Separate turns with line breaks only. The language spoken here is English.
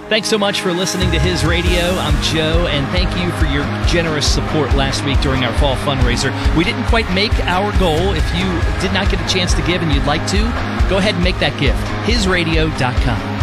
Thanks so much for listening to His Radio. I'm Joe, and thank you for your generous support last week during our fall fundraiser. We didn't quite make our goal. If you did not get a chance to give and you'd like to, go ahead and make that gift. HisRadio.com.